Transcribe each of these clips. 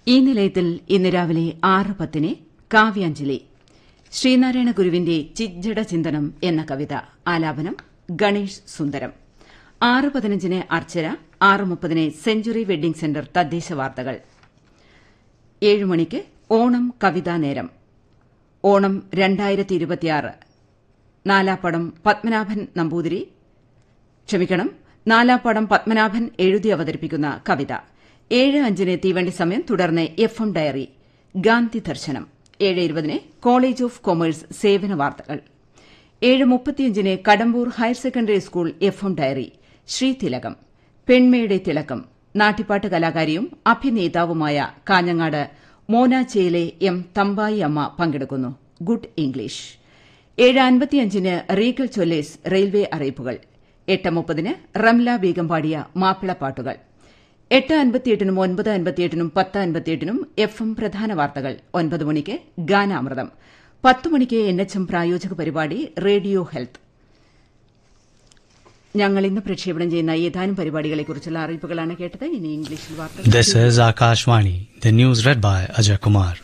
ഈ നിലയത്തിൽ ഇന്ന് രാവിലെ 6:10 കാവ്യാഞ്ജലി ശ്രീനാരായണ ഗുരുവിന്റെ ചിജ്ജട ചിന്തനം എന്ന കവിത ആലാപനം ഗണേഷ് സുന്ദരം. 6:15 അർച്ചന, 6:30 സെഞ്ചുറി വെഡ്ഡിംഗ് സെന്റർ തദ്ദേശ വാർത്തകൾ. 7 മണിക്ക് ഓണം കവിതാ നേരം. ഓണം 2026 നാലാപ്പടം പത്മനാഭൻ എഴുതി അവതരിപ്പിക്കുന്ന കവിത. 7:05 തീവണ്ടി സമയം. തുടർന്ന് FM ഡയറി, ഗാന്ധി ദർശനം. 7:20 കോളേജ് ഓഫ് കൊമേഴ്സ് സേവന വാർത്തകൾ. 7:35 Kadambur higher secondary school FM diary, ശ്രീതിലകം, പെൺമയുടെ തിളക്കം. നാട്ടിപ്പാട്ട് കലാകാരിയും അഭിനേതാവുമായ കാഞ്ഞങ്ങാട് മോനാച്ചേയിലെ M തമ്പായി അമ്മ പങ്കെടുക്കുന്നു. Good English. 7:55 Regal Jewellers railway അറിയിപ്പുകൾ. 8:30 റംല ബീഗം പാടിയ മാപ്പിളപ്പാട്ടുകൾ. 8:58 9:58 10:58 FM പ്രധാന വാർത്തകൾ. 9 മണിക്ക് ഗാനാമൃതം. 10 മണിക്ക് NHM പ്രായോജക പരിപാടി റേഡിയോ ഹെൽത്ത്. ഞങ്ങൾ ഇന്ന് പ്രക്ഷേപണം ചെയ്യുന്ന ഏതാനും പരിപാടികളെക്കുറിച്ചുള്ള അറിയിപ്പുകളാണ് കേട്ടത്. ഇനി ഇംഗ്ലീഷിൽ വാർത്തകൾ. This is Akashvani. The news read by Ajay Kumar.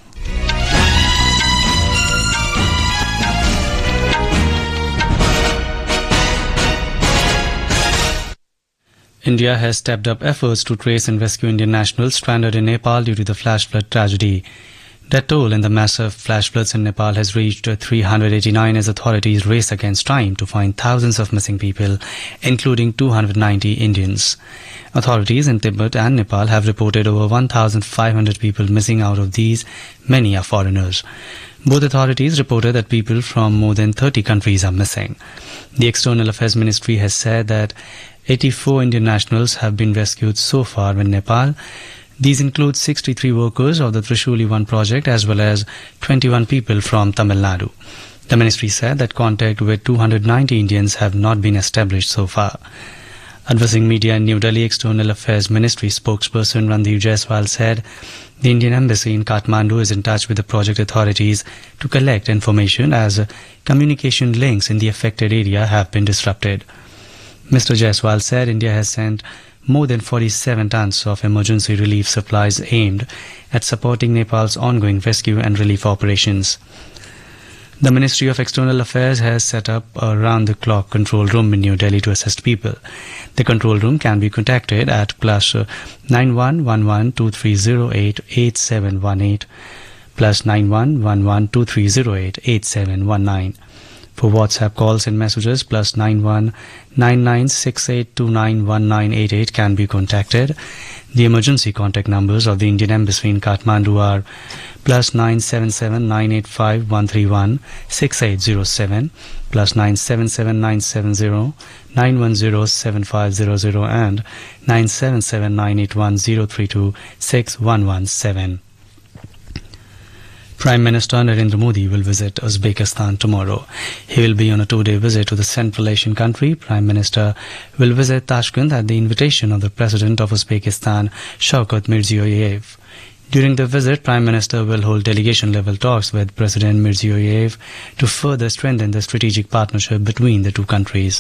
India has stepped up efforts to trace and rescue Indian nationals stranded in Nepal due to the flash flood tragedy. Death toll in the massive flash floods in Nepal has reached 389 as authorities race against time to find thousands of missing people, including 290 Indians. Authorities in Tibet and Nepal have reported over 1,500 people missing. Out of these, many are foreigners. Both authorities reported that people from more than 30 countries are missing. The External Affairs Ministry has said that 84 Indian nationals have been rescued so far in Nepal. These include 63 workers of the Trishuli 1 project as well as 21 people from Tamil Nadu. The ministry said that contact with 290 Indians have not been established so far. Addressing media in New Delhi, External Affairs Ministry spokesperson Randeep Jaiswal said the Indian Embassy in Kathmandu is in touch with the project authorities to collect information as communication links in the affected area have been disrupted. Mr. Jaiswal said India has sent more than 47 tons of emergency relief supplies aimed at supporting Nepal's ongoing rescue and relief operations. The Ministry of External Affairs has set up a round-the-clock control room in New Delhi to assist people. The control room can be contacted at +911123088718, +911123088719. For WhatsApp calls and messages, +919968291988 can be contacted. The emergency contact numbers of the Indian Embassy in Kathmandu are +977985131680, +97797091075000 and 97798103261117. Prime Minister Narendra Modi will visit Uzbekistan tomorrow. He will be on a 2-day visit to the Central Asian country. Prime Minister will visit Tashkent at the invitation of the President of Uzbekistan, Shavkat Mirziyoyev. During the visit, Prime Minister will hold delegation-level talks with President Mirziyoyev to further strengthen the strategic partnership between the two countries.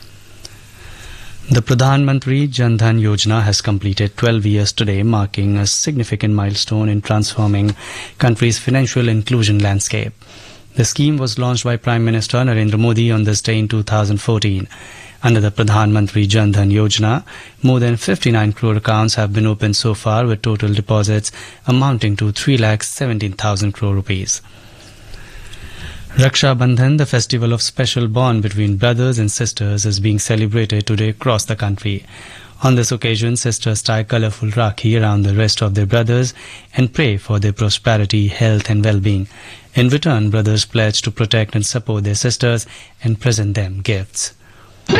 The Pradhan Mantri Jan Dhan Yojana has completed 12 years today, marking a significant milestone in transforming country's financial inclusion landscape. The scheme was launched by Prime Minister Narendra Modi on this day in 2014. Under the Pradhan Mantri Jan Dhan Yojana, more than 59 crore accounts have been opened so far, with total deposits amounting to 3,17,000 crore rupees. Raksha Bandhan, the festival of special bond between brothers and sisters, is being celebrated today across the country. On this occasion, sisters tie colourful rakhi around the wrist of their brothers and pray for their prosperity, health and well-being. In return, brothers pledge to protect and support their sisters and present them gifts.